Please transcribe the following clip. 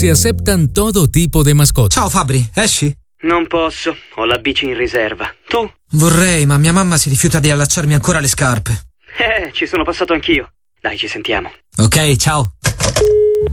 se aceptan todo tipo de mascotas. Ciao Fabri, esci? Non posso, ho la bici in riserva. Tu? Vorrei, ma mia mamma si rifiuta di allacciarmi ancora le scarpe. Ci sono passato anch'io. Dai, ci sentiamo. Ok, ciao.